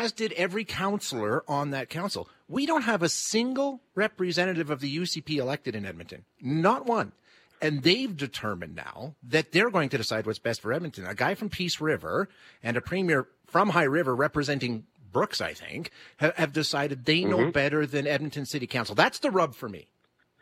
as did every councillor on that council. We don't have a single representative of the UCP elected in Edmonton. Not one. And they've determined now that they're going to decide what's best for Edmonton. A guy from Peace River and a premier from High River representing Brooks, I think, have decided they know better than Edmonton City Council. That's the rub for me.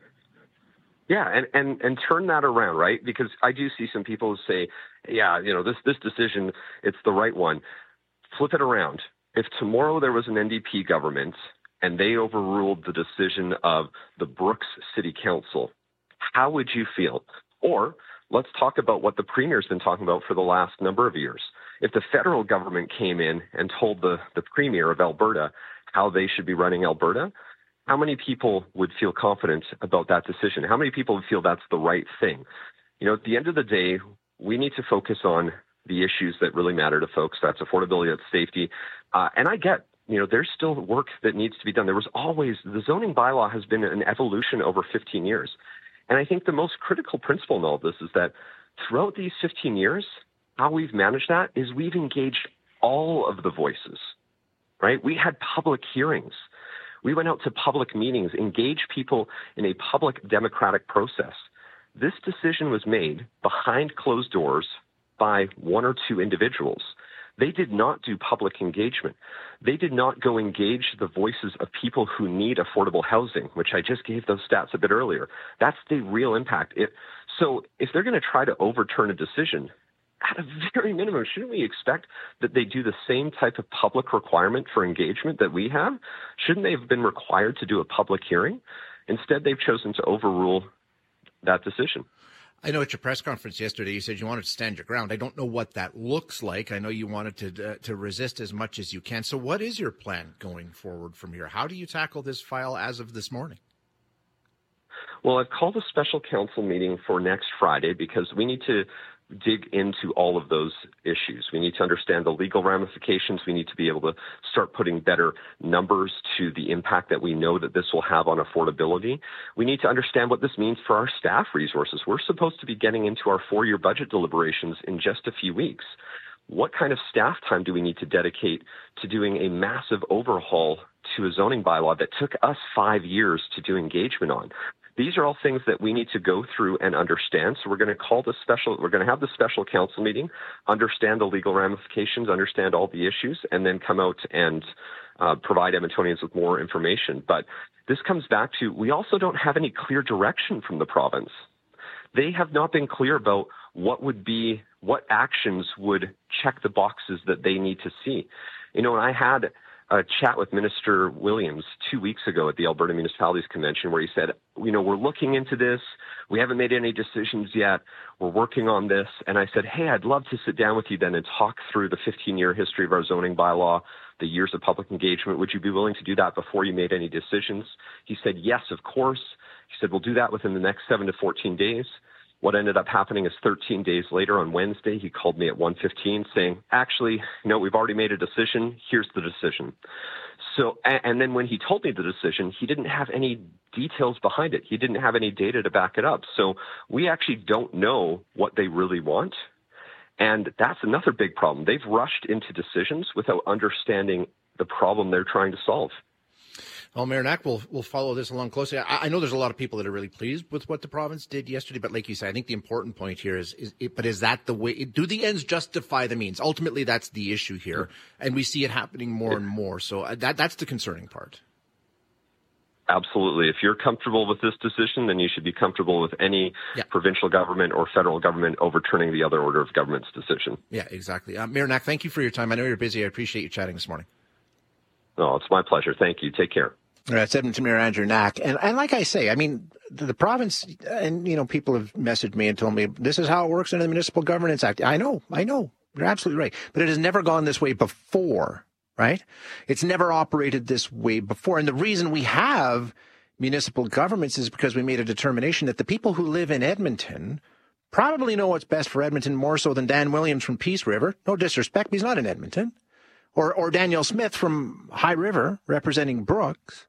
Yeah, and turn that around, right? Because I do see some people who say, yeah, this decision, it's the right one. Flip it around. If tomorrow there was an NDP government and they overruled the decision of the Brooks City Council, how would you feel? Or let's talk about what the Premier's been talking about for the last number of years. If the federal government came in and told the Premier of Alberta how they should be running Alberta, how many people would feel confident about that decision? How many people would feel that's the right thing? At the end of the day, we need to focus on the issues that really matter to folks. That's affordability, that's safety. And I get, there's still work that needs to be done. The zoning bylaw has been an evolution over 15 years. And I think the most critical principle in all of this is that throughout these 15 years, how we've managed that is we've engaged all of the voices, right? We had public hearings. We went out to public meetings, engaged people in a public democratic process. This decision was made behind closed doors by one or two individuals. They did not do public engagement. They did not go engage the voices of people who need affordable housing, which I just gave those stats a bit earlier. That's the real impact. So if they're going to try to overturn a decision, at a very minimum, shouldn't we expect that they do the same type of public requirement for engagement that we have? Shouldn't they have been required to do a public hearing? Instead, they've chosen to overrule that decision. I know at your press conference yesterday, you said you wanted to stand your ground. I don't know what that looks like. I know you wanted to resist as much as you can. So what is your plan going forward from here? How do you tackle this file as of this morning? Well, I've called a special council meeting for next Friday because we need to dig into all of those issues. We need to understand the legal ramifications. We need to be able to start putting better numbers to the impact that we know that this will have on affordability. We need to understand what this means for our staff resources. We're supposed to be getting into our 4-year budget deliberations in just a few weeks. What kind of staff time do we need to dedicate to doing a massive overhaul to a zoning bylaw that took us 5 years to do engagement on? These are all things that we need to go through and understand. So we're going to have the special council meeting, understand the legal ramifications, understand all the issues, and then come out and provide Edmontonians with more information. But this comes back to, we also don't have any clear direction from the province. They have not been clear about what actions would check the boxes that they need to see. And I had a chat with Minister Williams 2 weeks ago at the Alberta Municipalities Convention where he said, we're looking into this. We haven't made any decisions yet. We're working on this. And I said, hey, I'd love to sit down with you then and talk through the 15-year history of our zoning bylaw, the years of public engagement. Would you be willing to do that before you made any decisions? He said, yes, of course. He said, we'll do that within the next 7 to 14 days. What ended up happening is 13 days later on Wednesday, he called me at 1:15 saying, actually, we've already made a decision. Here's the decision. So, and then when he told me the decision, he didn't have any details behind it. He didn't have any data to back it up. So we actually don't know what they really want. And that's another big problem. They've rushed into decisions without understanding the problem they're trying to solve. Well, Mayor Knack, we'll follow this along closely. I know there's a lot of people that are really pleased with what the province did yesterday, but like you said, I think the important point here is that the way, do the ends justify the means? Ultimately, that's the issue here, and we see it happening more and more. So that's the concerning part. Absolutely. If you're comfortable with this decision, then you should be comfortable with any provincial government or federal government overturning the other order of government's decision. Yeah, exactly. Mayor Knack, thank you for your time. I know you're busy. I appreciate you chatting this morning. Oh, it's my pleasure. Thank you. Take care. That's Edmonton Mayor Andrew Knack. And like I say, I mean, the province, and, people have messaged me and told me this is how it works under the Municipal Governance Act. I know. You're absolutely right. But it has never gone this way before, right? It's never operated this way before. And the reason we have municipal governments is because we made a determination that the people who live in Edmonton probably know what's best for Edmonton more so than Dan Williams from Peace River. No disrespect, but he's not in Edmonton. Or Danielle Smith from High River representing Brooks.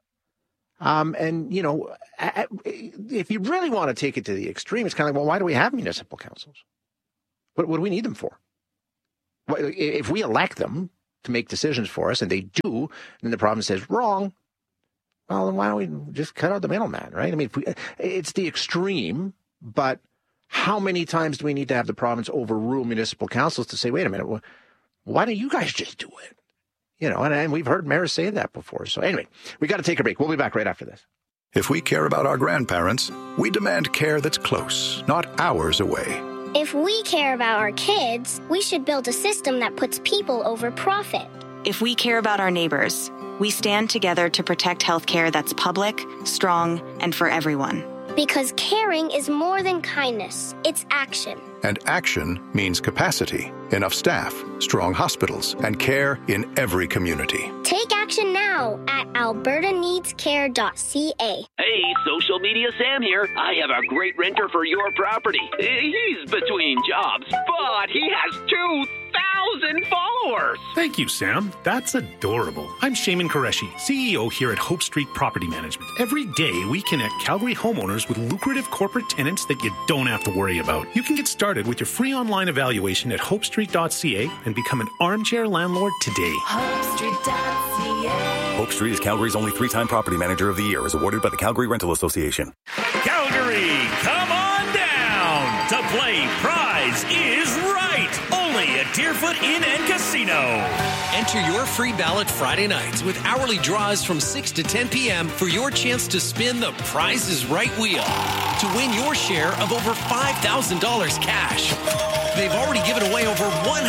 If you really want to take it to the extreme, it's kind of like, well, why do we have municipal councils? What do we need them for? If we elect them, to make decisions for us, and they do, and then the province says, wrong. Well, then why don't we just cut out the middleman, right? I mean, it's the extreme, but how many times do we need to have the province overrule municipal councils to say, wait a minute, why don't you guys just do it? You know, and we've heard mayors say that before. So anyway, we got to take a break. We'll be back right after this. If we care about our grandparents, we demand care that's close, not hours away. If we care about our kids, we should build a system that puts people over profit. If we care about our neighbors, we stand together to protect healthcare that's public, strong, and for everyone. Because caring is more than kindness. It's action. And action means capacity, enough staff, strong hospitals, and care in every community. Take action now at albertaneedscare.ca. Hey, social media Sam here. I have a great renter for your property. He's between jobs, but he has 2,000 followers. Thank you, Sam. That's adorable. I'm Shaiman Qureshi, CEO here at Hope Street Property Management. Every day, we connect Calgary homeowners with lucrative corporate tenants that you don't have to worry about. You can get started with your free online evaluation at hopestreet.ca and become an armchair landlord today. HopeStreet.ca. Hope Street is Calgary's only 3-time property manager of the year, as awarded by the Calgary Rental Association. Calgary, come on down to play Prize is Right, only at Deerfoot Inn and Casino. Enter your free ballot Friday nights with hourly draws from 6 to 10 p.m. for your chance to spin the Prize is Right wheel to win your share of over $5,000 cash. They've already given away over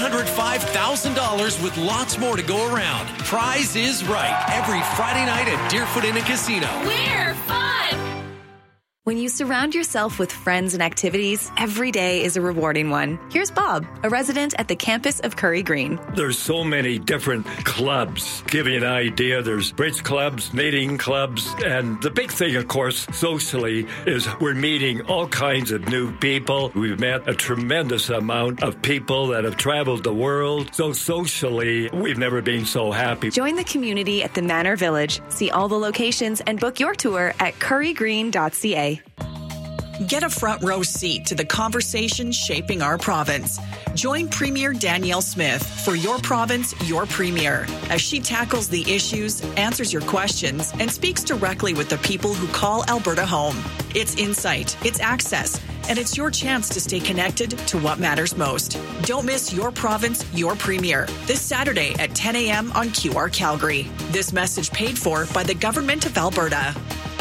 $105,000 with lots more to go around. Prize is Right every Friday night at Deerfoot Inn and Casino. We're fun! When you surround yourself with friends and activities, every day is a rewarding one. Here's Bob, a resident at the campus of Curry Green. There's so many different clubs. Give you an idea, there's bridge clubs, knitting clubs, and the big thing, of course, socially, is we're meeting all kinds of new people. We've met a tremendous amount of people that have traveled the world. So socially, we've never been so happy. Join the community at the Manor Village. See all the locations and book your tour at currygreen.ca. Get a front row seat to the conversation shaping our province. Join Premier Danielle Smith for Your Province, Your Premier, as she tackles the issues, answers your questions, and speaks directly with the people who call Alberta home. It's insight, it's access, and it's your chance to stay connected to what matters most. Don't miss Your Province, Your Premier, this Saturday at 10 a.m. on QR Calgary. This message paid for by the Government of Alberta.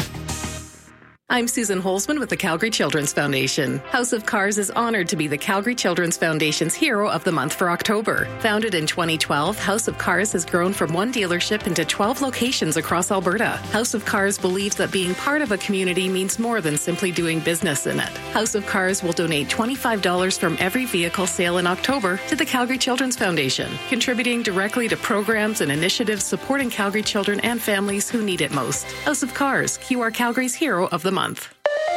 I'm Susan Holzman with the Calgary Children's Foundation. House of Cars is honored to be the Calgary Children's Foundation's Hero of the Month for October. Founded in 2012, House of Cars has grown from one dealership into 12 locations across Alberta. House of Cars believes that being part of a community means more than simply doing business in it. House of Cars will donate $25 from every vehicle sale in October to the Calgary Children's Foundation, contributing directly to programs and initiatives supporting Calgary children and families who need it most. House of Cars, QR Calgary's Hero of the Month.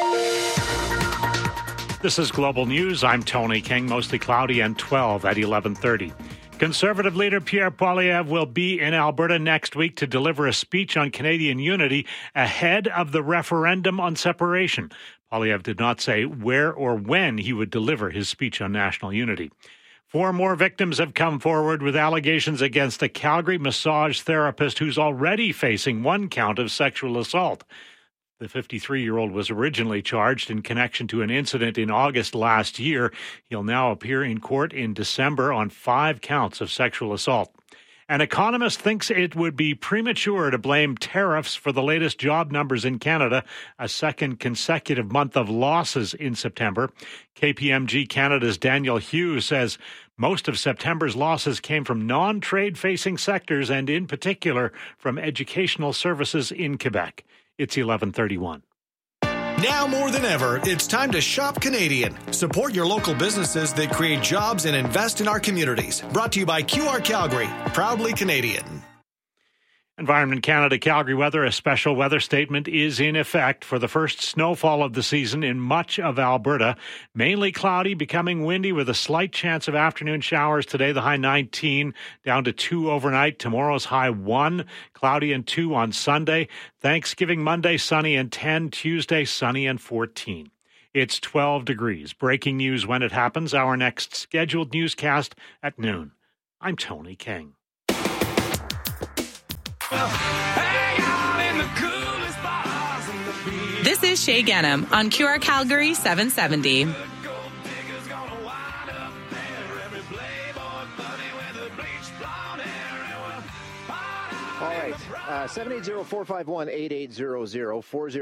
This is Global News. I'm Tony King. Mostly cloudy and 12 at 11:30. Conservative leader Pierre Poilievre will be in Alberta next week to deliver a speech on Canadian unity ahead of the referendum on separation. Poilievre did not say where or when he would deliver his speech on national unity. 4 more victims have come forward with allegations against a Calgary massage therapist who's already facing 1 count of sexual assault. The 53-year-old was originally charged in connection to an incident in August last year. He'll now appear in court in December on 5 counts of sexual assault. An economist thinks it would be premature to blame tariffs for the latest job numbers in Canada, a second consecutive month of losses in September. KPMG Canada's Daniel Hughes says most of September's losses came from non-trade-facing sectors and in particular from educational services in Quebec. It's 11:31. Now more than ever, it's time to shop Canadian. Support your local businesses that create jobs and invest in our communities. Brought to you by QR Calgary, proudly Canadian. Environment Canada Calgary weather, a special weather statement is in effect for the first snowfall of the season in much of Alberta. Mainly cloudy, becoming windy with a slight chance of afternoon showers today, the high 19, down to 2 overnight. Tomorrow's high 1, cloudy and 2 on Sunday. Thanksgiving Monday, sunny and 10. Tuesday, sunny and 14. It's 12 degrees. Breaking news when it happens. Our next scheduled newscast at noon. I'm Tony King. This is Shay Genham on QR Calgary 770. All right, 780-451-8800,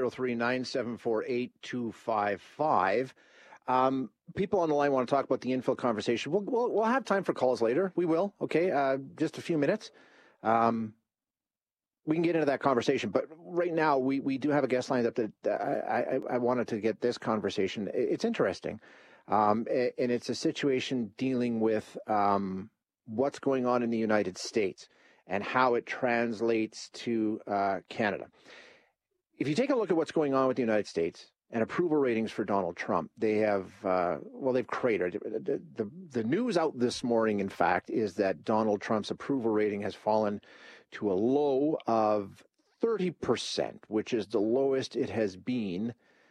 403-974-8255. People on the line want to talk about the infill conversation. We'll have time for calls later. We will, okay? Just a few minutes. We can get into that conversation. But right now, we do have a guest lined up that I wanted to get this conversation. It's interesting. And it's a situation dealing with what's going on in the United States and how it translates to Canada. If you take a look at what's going on with the United States and approval ratings for Donald Trump, they have, they've cratered. The news out this morning, in fact, is that Donald Trump's approval rating has fallen to a low of 30%, which is the lowest it has been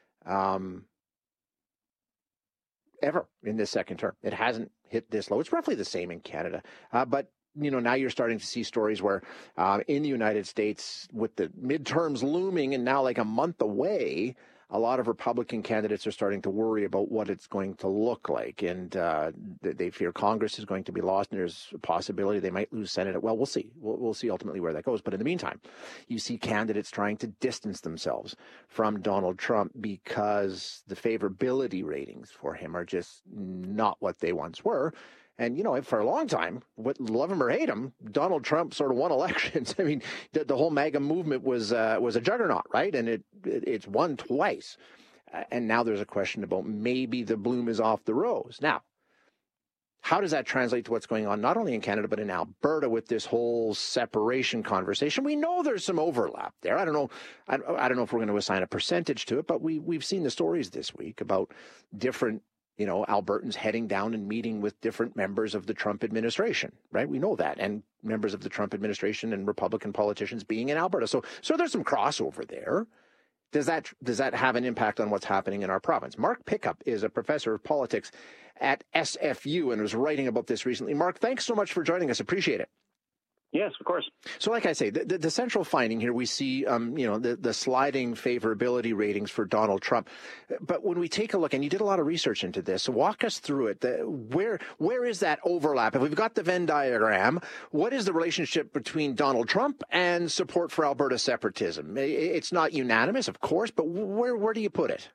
ever in this second term. It hasn't hit this low. It's roughly the same in Canada, but now you're starting to see stories where in the United States, with the midterms looming and now like a month away, a lot of Republican candidates are starting to worry about what it's going to look like. And they fear Congress is going to be lost, and there's a possibility they might lose Senate. Well, we'll see. We'll see ultimately where that goes. But in the meantime, you see candidates trying to distance themselves from Donald Trump because the favorability ratings for him are just not what they once were. And, for a long time, love him or hate him, Donald Trump sort of won elections. I mean, the whole MAGA movement was a juggernaut, right? And it's won twice. And now there's a question about maybe the bloom is off the rose. Now, how does that translate to what's going on not only in Canada but in Alberta with this whole separation conversation? We know there's some overlap there. I don't know if we're going to assign a percentage to it, but we've seen the stories this week about different Albertans heading down and meeting with different members of the Trump administration, right? We know that. And members of the Trump administration and Republican politicians being in Alberta. So there's some crossover there. Does that have an impact on what's happening in our province? Mark Pickup is a professor of politics at SFU and was writing about this recently. Mark, thanks so much for joining us. Appreciate it. Yes, of course. So like I say, the central finding here, we see, the sliding favorability ratings for Donald Trump. But when we take a look, and you did a lot of research into this, so walk us through it. Where is that overlap? If we've got the Venn diagram, what is the relationship between Donald Trump and support for Alberta separatism? It's not unanimous, of course, but where do you put it?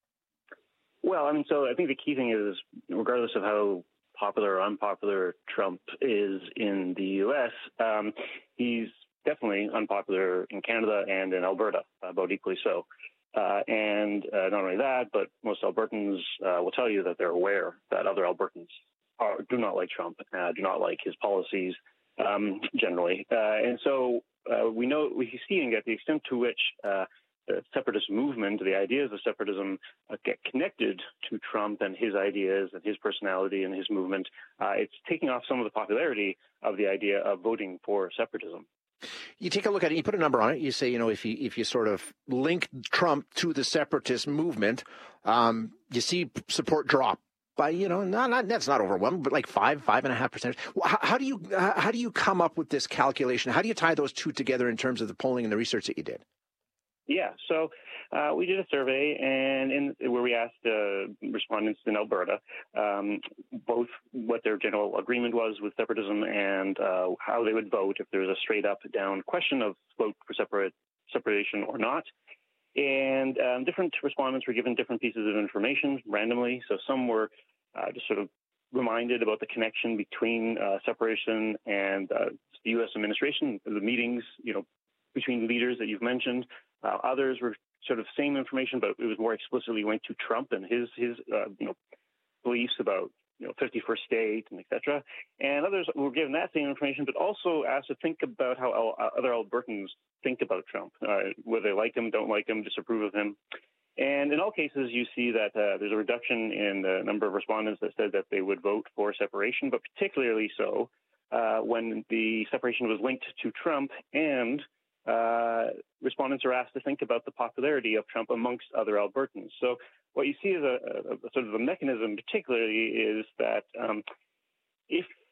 Well, so I think the key thing is, regardless of how popular or unpopular Trump is in the U.S., he's definitely unpopular in Canada and in Alberta, about equally so. And not only that, but most Albertans will tell you that they're aware that other Albertans do not like Trump, do not like his policies generally. And so we see and get the extent to which the separatist movement, the ideas of separatism get connected to Trump and his ideas and his personality and his movement. It's taking off some of the popularity of the idea of voting for separatism. You take a look at it, you put a number on it, you say, if you sort of link Trump to the separatist movement, you see support drop by, that's not overwhelming, but like 5.5%. How do you come up with this calculation? How do you tie those two together in terms of the polling and the research that you did? Yeah, so we did a survey where we asked respondents in Alberta both what their general agreement was with separatism and how they would vote if there was a straight up down question of vote for separation or not. And different respondents were given different pieces of information randomly. So some were just sort of reminded about the connection between separation and the U.S. administration, the meetings, between leaders that you've mentioned. Others were sort of same information, but it was more explicitly linked to Trump and his beliefs about 51st state and et cetera. And others were given that same information, but also asked to think about how other Albertans think about Trump, whether they like him, don't like him, disapprove of him. And in all cases, you see that there's a reduction in the number of respondents that said that they would vote for separation, but particularly so when the separation was linked to Trump, and respondents are asked to think about the popularity of Trump amongst other Albertans. So what you see as a sort of a mechanism particularly is that if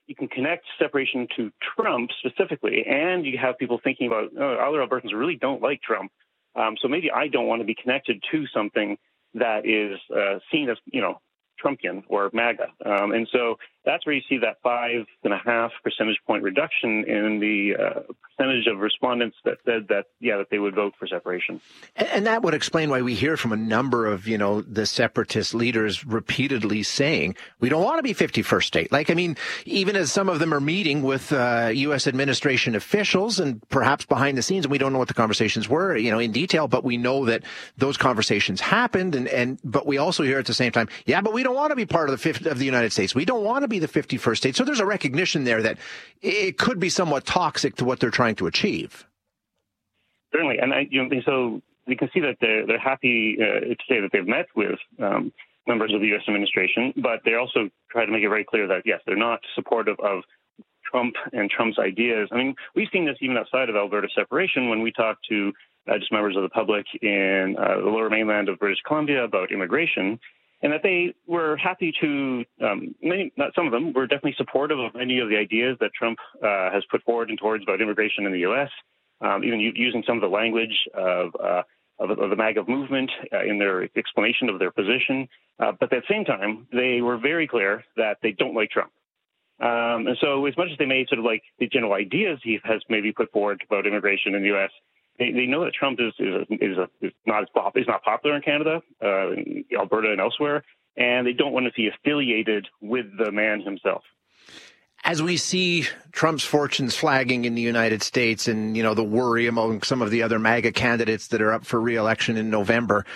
you can connect separation to Trump specifically, and you have people thinking about, other Albertans really don't like Trump. So maybe I don't want to be connected to something that is seen as, Trumpian or MAGA. And so that's where you see that 5.5 percentage point reduction in the percentage of respondents that said that they would vote for separation. And that would explain why we hear from a number of, the separatist leaders repeatedly saying, we don't want to be 51st state. Even as some of them are meeting with U.S. administration officials and perhaps behind the scenes, and we don't know what the conversations were, in detail, but we know that those conversations happened. But we also hear at the same time, but we don't want to be part of the United States. We don't want to be the 51st state. So there's a recognition there that it could be somewhat toxic to what they're trying to achieve. Certainly. And so we can see that they're happy to say that they've met with members of the U.S. administration, but they also try to make it very clear that, yes, they're not supportive of Trump and Trump's ideas. We've seen this even outside of Alberta separation when we talk to just members of the public in the lower mainland of British Columbia about immigration, and that they were happy to, not some of them, were definitely supportive of many of the ideas that Trump has put forward and towards about immigration in the U.S., even using some of the language of the MAGA movement in their explanation of their position. But at the same time, they were very clear that they don't like Trump. And so as much as they may sort of like the general ideas he has maybe put forward about immigration in the U.S., they know that Trump is not popular in Canada, in Alberta, and elsewhere, and they don't want to be affiliated with the man himself. As we see Trump's fortunes flagging in the United States, and the worry among some of the other MAGA candidates that are up for re-election in November,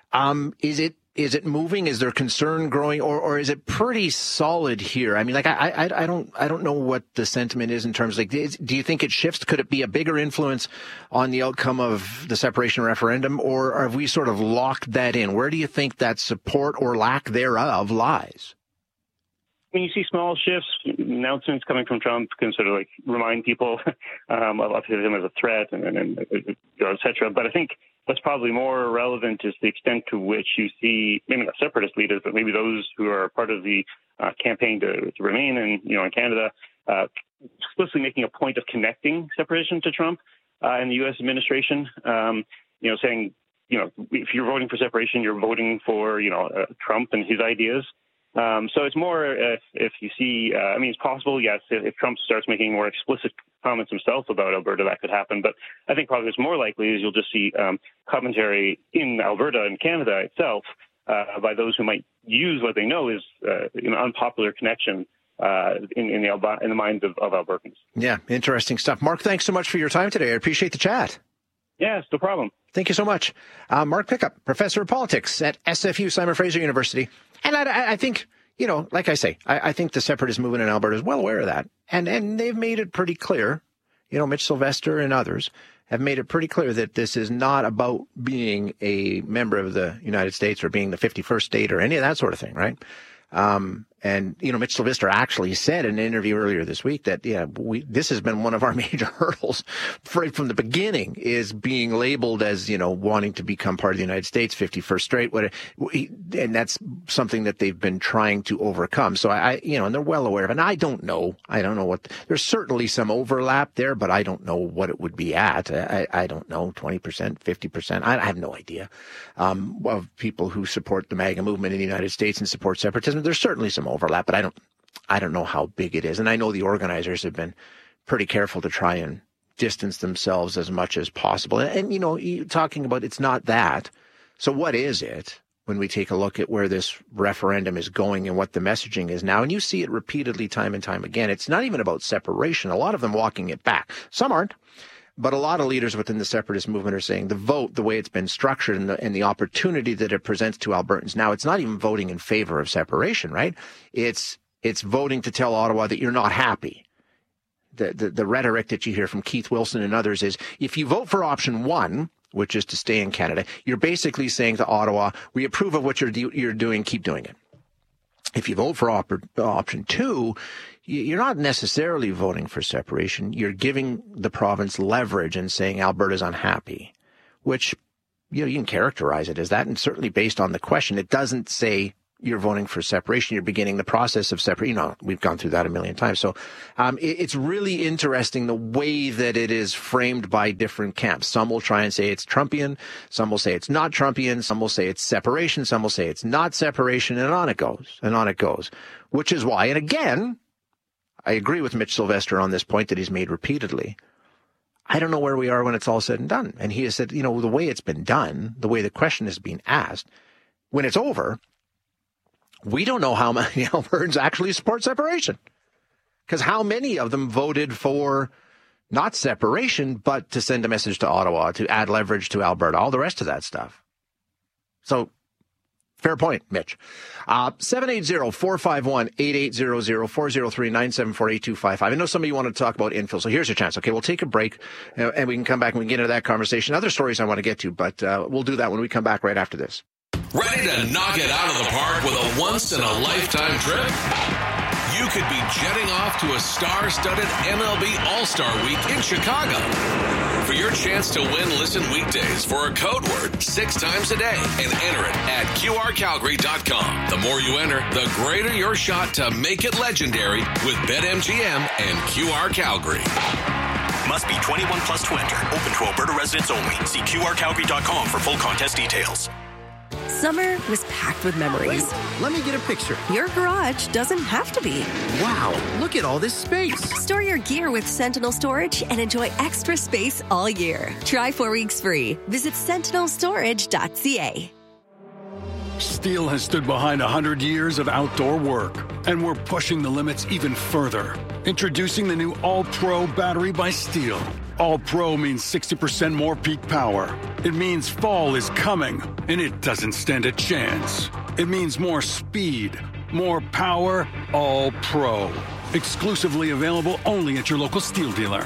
is it moving? Is there concern growing, or is it pretty solid here? I don't know what the sentiment is in terms of, do you think it shifts? Could it be a bigger influence on the outcome of the separation referendum, or have we sort of locked that in? Where do you think that support or lack thereof lies? You see small shifts, announcements coming from Trump can sort of remind people of him as a threat, and et cetera. But I think what's probably more relevant is the extent to which you see maybe not separatist leaders, but maybe those who are part of the campaign to remain in Canada, explicitly making a point of connecting separation to Trump and the U.S. administration. Saying if you're voting for separation, you're voting for Trump and his ideas. So it's more if you see, it's possible, yes, if Trump starts making more explicit comments himself about Alberta, that could happen. But I think probably what's more likely is you'll just see commentary in Alberta and Canada itself by those who might use what they know is an unpopular connection in the minds of Albertans. Yeah, interesting stuff. Mark, thanks so much for your time today. I appreciate the chat. Yes, no problem. Thank you so much. Mark Pickup, professor of politics at SFU, Simon Fraser University. And I think, like I say, I think the separatist movement in Alberta is well aware of that. And they've made it pretty clear, Mitch Sylvester and others have made it pretty clear that this is not about being a member of the United States or being the 51st state or any of that sort of thing, right? And Mitch Sylvester actually said in an interview earlier this week that, this has been one of our major hurdles right from the beginning, is being labeled as, wanting to become part of the United States, 51st state, and that's something that they've been trying to overcome. So and they're well aware of it. And I don't know there's certainly some overlap there, but I don't know what it would be at. I don't know, 20%, 50%. I have no idea, of people who support the MAGA movement in the United States and support separatism. There's certainly some overlap, but I don't know how big it is. And I know the organizers have been pretty careful to try and distance themselves as much as possible. And talking about it's not that. So what is it when we take a look at where this referendum is going and what the messaging is now? And you see it repeatedly time and time again. It's not even about separation. A lot of them walking it back. Some aren't. But a lot of leaders within the separatist movement are saying the vote, the way it's been structured and the opportunity that it presents to Albertans now, it's not even voting in favor of separation, right? It's voting to tell Ottawa that you're not happy. The rhetoric that you hear from Keith Wilson and others is, if you vote for option one, which is to stay in Canada, you're basically saying to Ottawa, we approve of what you're doing, keep doing it. If you vote for option two, you're not necessarily voting for separation. You're giving the province leverage and saying Alberta's unhappy, which, you can characterize it as that. And certainly based on the question, it doesn't say, you're voting for separation. You're beginning the process of separation. We've gone through that a million times. So it's really interesting the way that it is framed by different camps. Some will try and say it's Trumpian. Some will say it's not Trumpian. Some will say it's separation. Some will say it's not separation. And on it goes. Which is why, and again, I agree with Mitch Sylvester on this point that he's made repeatedly. I don't know where we are when it's all said and done. And he has said, the way it's been done, the way the question is being asked, when it's over, we don't know how many Albertans actually support separation. Because how many of them voted for not separation, but to send a message to Ottawa, to add leverage to Alberta, all the rest of that stuff. So, fair point, Mitch. 780-451-8800, 403-974-8255. I know some of you want to talk about infill, so here's your chance. Okay, we'll take a break, and we can come back and we can get into that conversation. Other stories I want to get to, but we'll do that when we come back right after this. Ready to knock it out of the park with a once-in-a-lifetime trip? You could be jetting off to a star-studded MLB All-Star Week in Chicago. For your chance to win, listen weekdays for a code word 6 times a day and enter it at QRCalgary.com. The more you enter, the greater your shot to make it legendary with BetMGM and QR Calgary. Must be 21 plus to enter. Open to Alberta residents only. See QRCalgary.com for full contest details. Summer was packed with memories. Wait, let me get a picture. Your garage doesn't have to be. Wow, look at all this space. Store your gear with Sentinel Storage and enjoy extra space all year. Try 4 weeks free. Visit sentinelstorage.ca. Steel has stood behind 100 years of outdoor work, and we're pushing the limits even further. Introducing the new All-Pro battery by Steel. All-Pro means 60% more peak power. It means fall is coming, and it doesn't stand a chance. It means more speed, more power, All-Pro. Exclusively available only at your local Steel dealer.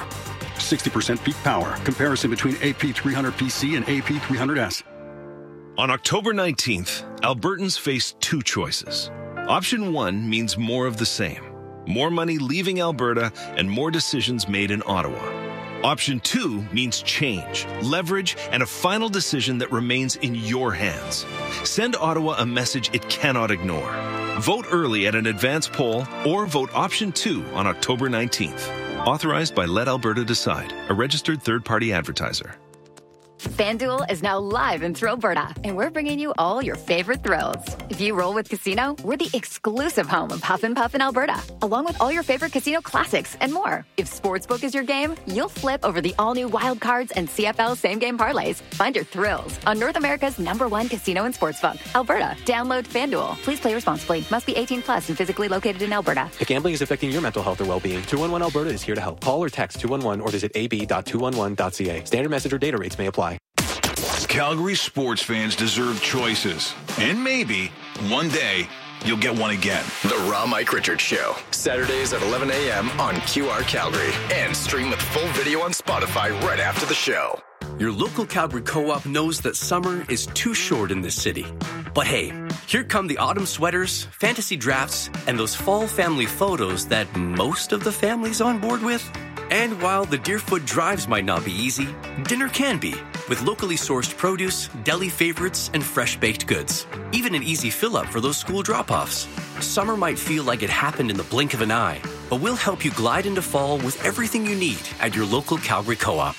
60% peak power. Comparison between AP300PC and AP300S. On October 19th, Albertans face 2 choices. Option 1 means more of the same. More money leaving Alberta and more decisions made in Ottawa. Option 2 means change, leverage, and a final decision that remains in your hands. Send Ottawa a message it cannot ignore. Vote early at an advance poll or vote Option 2 on October 19th. Authorized by Let Alberta Decide, a registered third-party advertiser. FanDuel is now live in Thrillberta, and we're bringing you all your favorite thrills. If you roll with Casino, we're the exclusive home of Huff and Puff in Alberta, along with all your favorite casino classics and more. If Sportsbook is your game, you'll flip over the all-new Wild Cards and CFL same-game parlays. Find your thrills on North America's #1 casino and sportsbook, Alberta. Download FanDuel. Please play responsibly. Must be 18 plus and physically located in Alberta. If gambling is affecting your mental health or well-being, 211 Alberta is here to help. Call or text 211 or visit ab.211.ca. Standard message or data rates may apply. Calgary sports fans deserve choices. And maybe, one day, you'll get one again. The Raw Mike Richards Show. Saturdays at 11 a.m. on QR Calgary. And stream with full video on Spotify right after the show. Your local Calgary Co-op knows that summer is too short in this city. But hey, here come the autumn sweaters, fantasy drafts, and those fall family photos that most of the family's on board with. And while the Deerfoot drives might not be easy, dinner can be, with locally sourced produce, deli favorites, and fresh-baked goods. Even an easy fill-up for those school drop-offs. Summer might feel like it happened in the blink of an eye, but we'll help you glide into fall with everything you need at your local Calgary Co-op.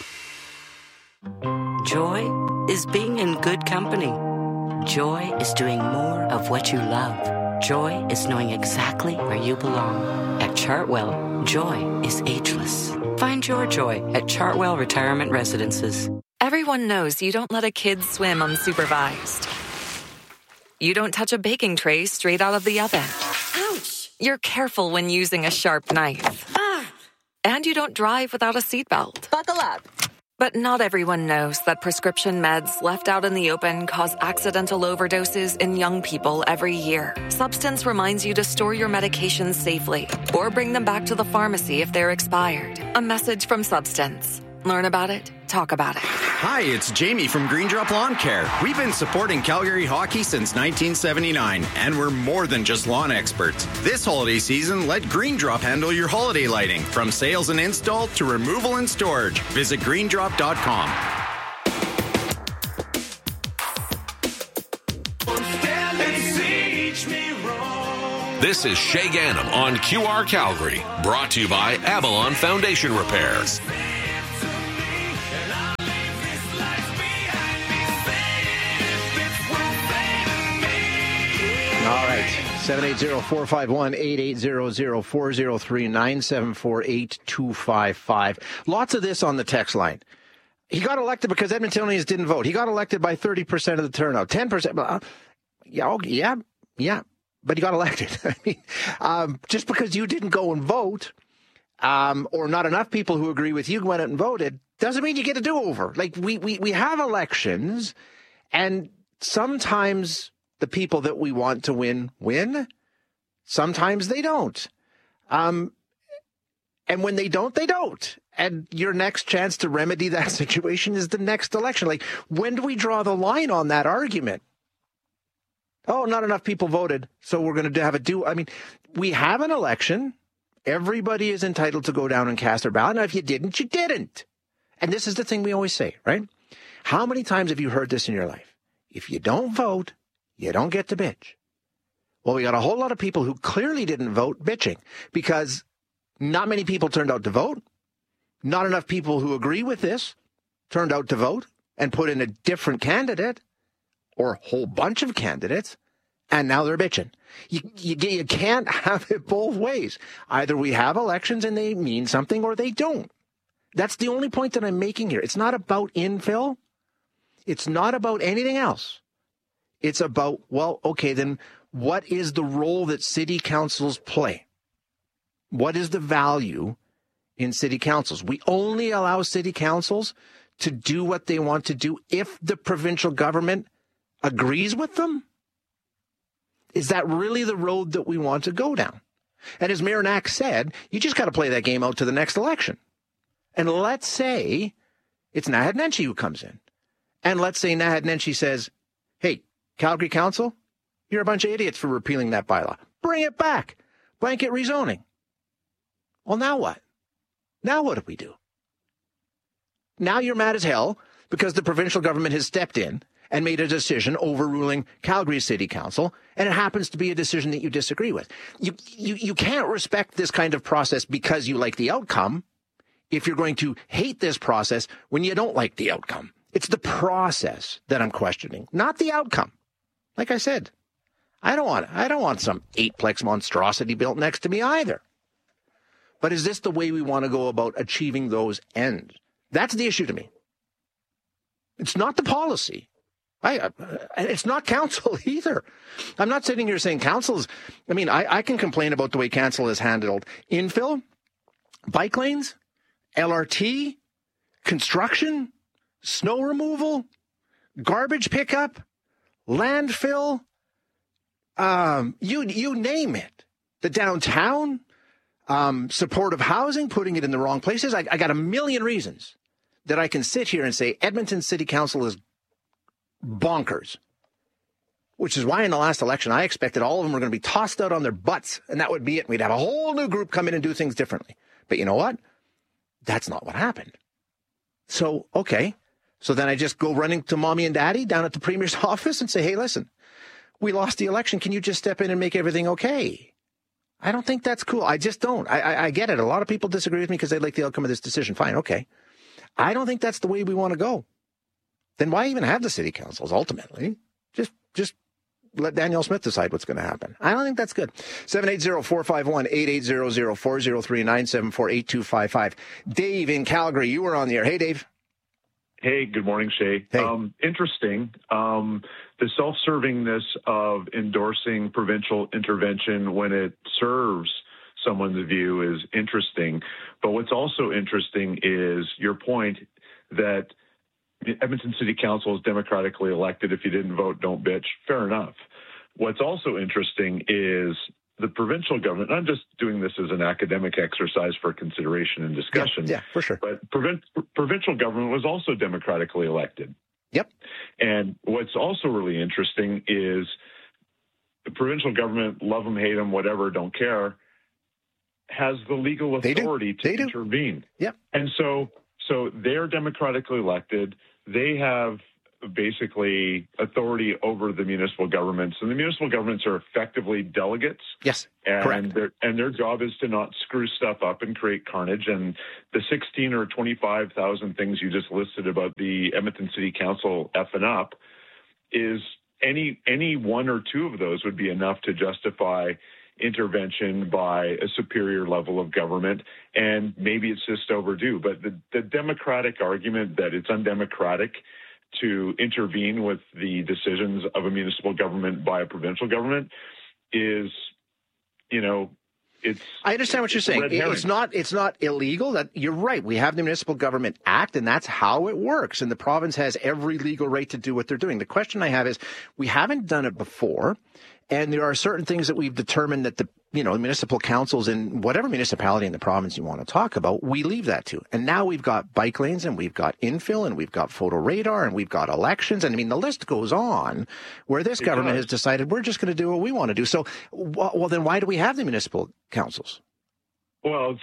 Joy is being in good company. Joy is doing more of what you love. Joy is knowing exactly where you belong. At Chartwell, joy is ageless. Find your joy at Chartwell Retirement Residences. Everyone knows you don't let a kid swim unsupervised. You don't touch a baking tray straight out of the oven. Ouch! You're careful when using a sharp knife. And you don't drive without a seatbelt. Buckle up. But not everyone knows that prescription meds left out in the open cause accidental overdoses in young people every year. Substance reminds you to store your medications safely or bring them back to the pharmacy if they're expired. A message from Substance. Learn about it, talk about it. Hi, it's Jamie from Green Drop Lawn Care. We've been supporting Calgary hockey since 1979, and we're more than just lawn experts. This holiday season, let Green Drop handle your holiday lighting, from sales and install to removal and storage. Visit greendrop.com. Beseech me This is Shay Ganem on QR Calgary, brought to you by Avalon Foundation Repairs. All right, 780-451-8800, 403-974-8255. Lots of this on the text line. He got elected because Edmontonians didn't vote. He got elected by 30% of the turnout, 10%. Yeah, but he got elected. I mean, just because you didn't go and vote, or not enough people who agree with you went out and voted, doesn't mean you get a do-over. Like, we have elections, and sometimes the people that we want to win. Sometimes they don't. And when they don't, they don't. And your next chance to remedy that situation is the next election. Like, when do we draw the line on that argument? Oh, not enough people voted, so we're going to have a do. I mean, we have an election. Everybody is entitled to go down and cast their ballot. Now, if you didn't, you didn't. And this is the thing we always say, right? How many times have you heard this in your life? If you don't vote, you don't get to bitch. Well, we got a whole lot of people who clearly didn't vote bitching because not many people turned out to vote. Not enough people who agree with this turned out to vote and put in a different candidate or a whole bunch of candidates, and now they're bitching. You can't have it both ways. Either we have elections and they mean something or they don't. That's the only point that I'm making here. It's not about infill. It's not about anything else. It's about, well, okay, then what is the role that city councils play? What is the value in city councils? We only allow city councils to do what they want to do if the provincial government agrees with them. Is that really the road that we want to go down? And as Mayor Knack said, you just got to play that game out to the next election. And let's say it's Naheed Nenshi who comes in. And let's say Naheed Nenshi says, hey, Calgary Council, you're a bunch of idiots for repealing that bylaw. Bring it back. Blanket rezoning. Well, now what? Now what do we do? Now you're mad as hell because the provincial government has stepped in and made a decision overruling Calgary City Council, and it happens to be a decision that you disagree with. You can't respect this kind of process because you like the outcome if you're going to hate this process when you don't like the outcome. It's the process that I'm questioning, not the outcome. Like I said, I don't want some 8-plex monstrosity built next to me either. But is this the way we want to go about achieving those ends? That's the issue to me. It's not the policy. It's not council either. I'm not sitting here saying council's. I mean, I can complain about the way council has handled infill, bike lanes, LRT, construction, snow removal, garbage pickup, landfill, you name it. The downtown, supportive housing, putting it in the wrong places. I got a million reasons that I can sit here and say Edmonton City Council is bonkers, which is why in the last election I expected all of them were going to be tossed out on their butts, and that would be it. We'd have a whole new group come in and do things differently. But you know what? That's not what happened. So, okay. So then I just go running to mommy and daddy down at the Premier's office and say, hey, listen, we lost the election. Can you just step in and make everything okay? I don't think that's cool. I just don't. I get it. A lot of people disagree with me because they like the outcome of this decision. Fine, okay. I don't think that's the way we want to go. Then why even have the city councils ultimately? Just let Danielle Smith decide what's going to happen. I don't think that's good. 780-451-8800, 403-974-8255. Dave in Calgary, you were on the air. Hey, Dave. Hey, good morning, Shay. Hey. Interesting. The self-servingness of endorsing provincial intervention when it serves someone's view is interesting. But what's also interesting is your point that Edmonton City Council is democratically elected. If you didn't vote, don't bitch. Fair enough. What's also interesting is the provincial government, and I'm just doing this as an academic exercise for consideration and discussion. Yeah, for sure. But provincial government was also democratically elected. Yep. And what's also really interesting is the provincial government, love them, hate them, whatever, don't care, has the legal authority to intervene. Yep. And so they're democratically elected. They have basically authority over the municipal governments. And the municipal governments are effectively delegates. Yes, correct. Their job is to not screw stuff up and create carnage. And the 16 or 25,000 things you just listed about the Edmonton City Council effing up is any one or two of those would be enough to justify intervention by a superior level of government, and maybe it's just overdue. But the democratic argument that it's undemocratic to intervene with the decisions of a municipal government by a provincial government is, it's... I understand what you're saying. It's not illegal. That you're right. We have the Municipal Government Act, and that's how it works. And the province has every legal right to do what they're doing. The question I have is, we haven't done it before. And there are certain things that we've determined that the municipal councils in whatever municipality in the province you want to talk about, we leave that to. And now we've got bike lanes, and we've got infill, and we've got photo radar, and we've got elections. And I mean, the list goes on where this government has decided we're just going to do what we want to do. So, well, then why do we have the municipal councils? Well,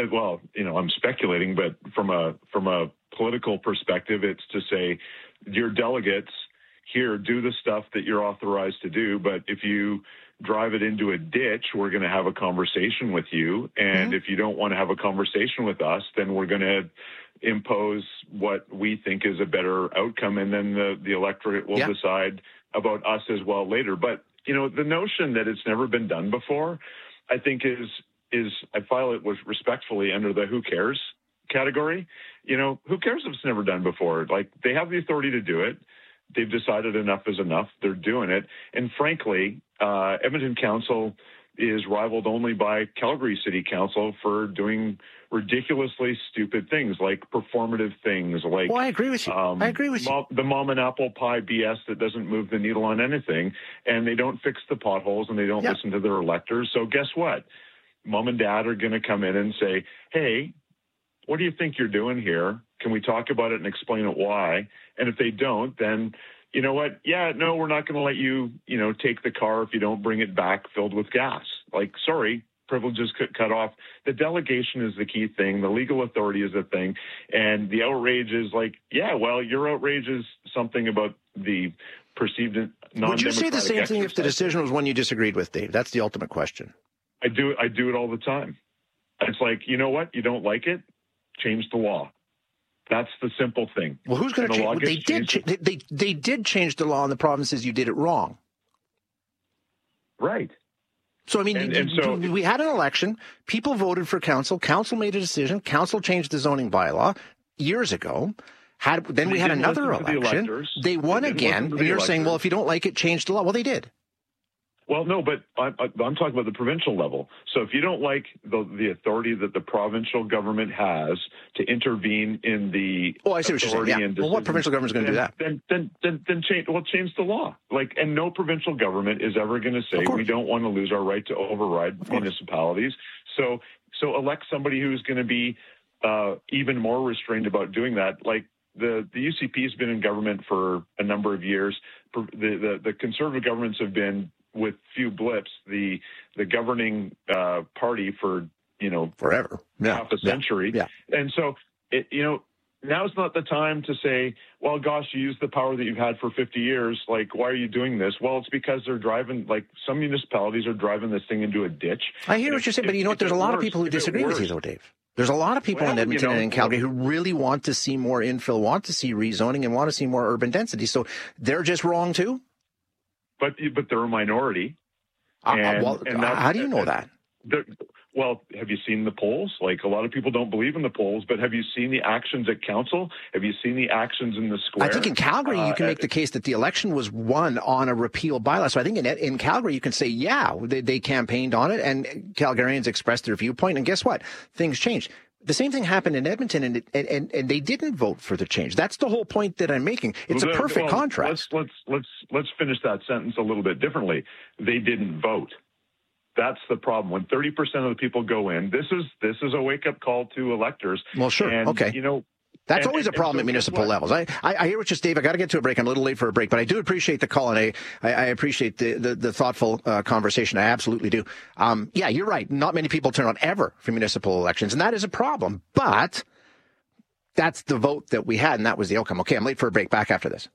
I'm speculating, but from a political perspective, it's to say your delegates here, do the stuff that you're authorized to do, but if you drive it into a ditch, we're going to have a conversation with you. And if you don't want to have a conversation with us, then we're going to impose what we think is a better outcome. And then the electorate will decide about us as well later. But, the notion that it's never been done before, I think is I file it respectfully under the who cares category. Who cares if it's never done before? Like, they have the authority to do it. They've decided enough is enough. They're doing it. And frankly, Edmonton Council is rivaled only by Calgary City Council for doing ridiculously stupid things, like performative things. Like, well, I agree with you. The mom and apple pie BS that doesn't move the needle on anything. And they don't fix the potholes, and they don't listen to their electors. So guess what? Mom and dad are going to come in and say, hey, what do you think you're doing here? Can we talk about it and explain it why? And if they don't, then you know what? Yeah, no, we're not going to let you, take the car if you don't bring it back filled with gas. Like, sorry, privileges cut off. The delegation is the key thing. The legal authority is the thing. And the outrage is like, yeah, well, your outrage is something about the perceived non-democratic. Would you say the same thing if the decision was one you disagreed with, Dave? That's the ultimate question. I do it all the time. It's like, you know what? You don't like it? Change the law. That's the simple thing. Well, who's going to change? They did change the law in the provinces. You did it wrong. Right. So, I mean, we had an election. People voted for council. Council made a decision. Council changed the zoning bylaw years ago. Then we had another election. They won again. And you're saying, well, if you don't like it, change the law. Well, they did. Well, no, but I'm talking about the provincial level. So if you don't like the authority that the provincial government has to intervene in the I see what you're saying. Yeah. Well, what provincial government is going to do that? Then change the law. Like, and no provincial government is ever going to say we don't want to lose our right to override municipalities. So elect somebody who's going to be even more restrained about doing that. Like, the UCP has been in government for a number of years. The conservative governments have been, with few blips, the governing party for forever, half a century. Yeah. And so now's not the time to say, well, gosh, you use the power that you've had for 50 years. Like, why are you doing this? Well, it's because they're driving, like, some municipalities are driving this thing into a ditch. I hear what you're saying, but there's a lot of people who disagree with you, though, Dave. There's a lot of people in Edmonton and in Calgary who really want to see more infill, want to see rezoning, and want to see more urban density. So they're just wrong too? But they're a minority. How do you know that? Well, have you seen the polls? Like, a lot of people don't believe in the polls, but have you seen the actions at council? Have you seen the actions in the square? I think in Calgary, you can make the case that the election was won on a repeal bylaw. So I think in Calgary, you can say, they campaigned on it, and Calgarians expressed their viewpoint. And guess what? Things changed. The same thing happened in Edmonton, and they didn't vote for the change. That's the whole point that I'm making. It's a perfect contrast. Let's finish that sentence a little bit differently. They didn't vote. That's the problem. When 30% of the people go in, this is a wake-up call to electors. Well, sure. And, okay. That's always a problem at municipal levels. I hear what you're saying, Dave. I got to get to a break. I'm a little late for a break, but I do appreciate the call, and I appreciate the thoughtful conversation. I absolutely do. You're right. Not many people turn out ever for municipal elections, and that is a problem. But that's the vote that we had, and that was the outcome. Okay, I'm late for a break. Back after this.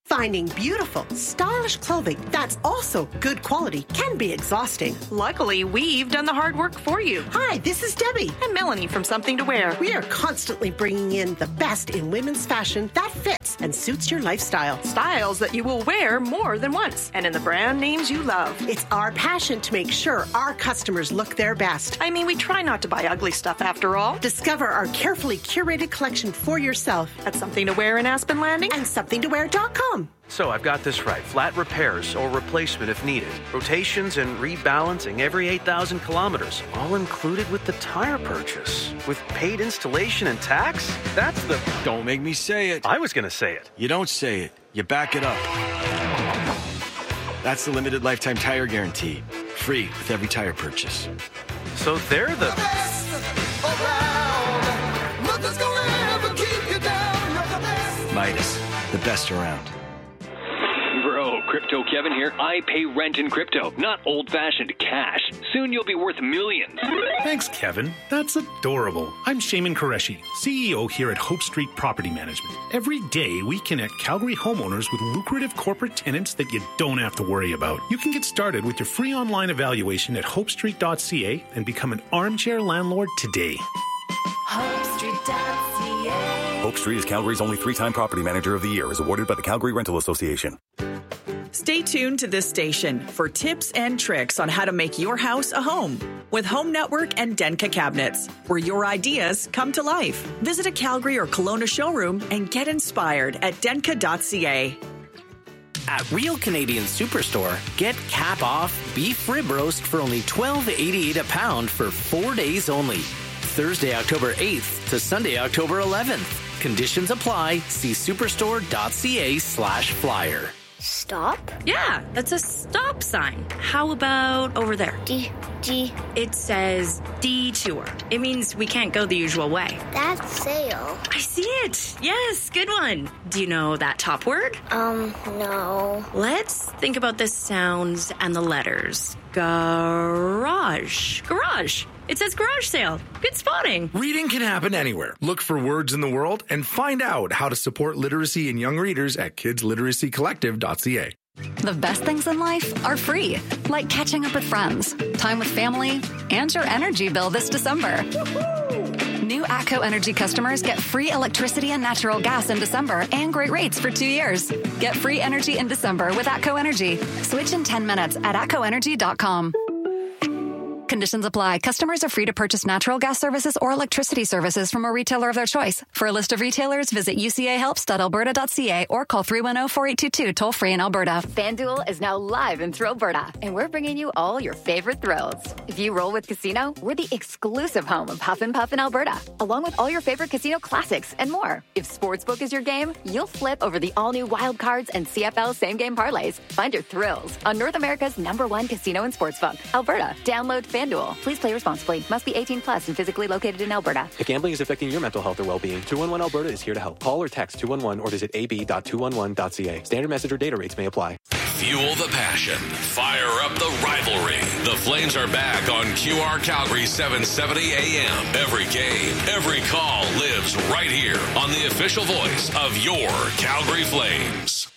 Finding beautiful, stylish clothing that's also good quality can be exhausting. Luckily, we've done the hard work for you. Hi, this is Debbie. And Melanie from Something to Wear. We are constantly bringing in the best in women's fashion that fits and suits your lifestyle. Styles that you will wear more than once, and in the brand names you love. It's our passion to make sure our customers look their best. I mean, we try not to buy ugly stuff after all. Discover our carefully curated collection for yourself at Something to Wear in Aspen Landing and somethingtowear.com. So I've got this right. Flat repairs or replacement if needed. Rotations and rebalancing every 8,000 kilometers. All included with the tire purchase. With paid installation and tax? That's the... Don't make me say it. I was going to say it. You don't say it. You back it up. That's the limited lifetime tire guarantee. Free with every tire purchase. So they're the... best around. Nothing's gonna ever keep you down. You're the best. Midas, the best around. Bro, Crypto Kevin here. I pay rent in crypto, not old-fashioned cash. Soon you'll be worth millions. Thanks, Kevin. That's adorable. I'm Shaman Qureshi, CEO here at Hope Street Property Management. Every day, we connect Calgary homeowners with lucrative corporate tenants that you don't have to worry about. You can get started with your free online evaluation at hopestreet.ca and become an armchair landlord today. HopeStreet.ca. Hope Street is Calgary's only 3-time Property Manager of the Year, is awarded by the Calgary Rental Association. Stay tuned to this station for tips and tricks on how to make your house a home with Home Network and Denka Cabinets, where your ideas come to life. Visit a Calgary or Kelowna showroom and get inspired at denka.ca. At Real Canadian Superstore, get cap off beef rib roast for only $12.88 a pound for 4 days only. Thursday, October 8th to Sunday, October 11th. Conditions apply. See superstore.ca/flyer. Stop? Yeah, that's a stop sign. How about over there? D. It says detour. It means we can't go the usual way. That's sail. I see it. Yes, good one. Do you know that top word? No. Let's think about the sounds and the letters. Garage. It says garage sale. Good spotting. Reading can happen anywhere. Look for words in the world and find out how to support literacy in young readers at kidsliteracycollective.ca. The best things in life are free, like catching up with friends, time with family, and your energy bill this December. New ATCO Energy customers get free electricity and natural gas in December and great rates for 2 years. Get free energy in December with ATCO Energy. Switch in 10 minutes at atcoenergy.com. Conditions apply. Customers are free to purchase natural gas services or electricity services from a retailer of their choice. For a list of retailers, visit ucahelps.alberta.ca or call 310-4822 toll-free in Alberta. FanDuel is now live in Alberta, and we're bringing you all your favorite thrills. If you roll with Casino, we're the exclusive home of Huff and Puff in Alberta, along with all your favorite casino classics and more. If Sportsbook is your game, you'll flip over the all-new Wild Cards and CFL same-game parlays. Find your thrills on North America's #1 casino and sportsbook, Alberta. Download FanDuel. Please play responsibly. Must be 18 plus and physically located in Alberta. If gambling is affecting your mental health or well-being, 211 Alberta is here to help. Call or text 211 or visit ab.211.ca. Standard message or data rates may apply. Fuel the passion. Fire up the rivalry. The Flames are back on QR Calgary 770 AM. Every game, every call lives right here on the official voice of your Calgary Flames.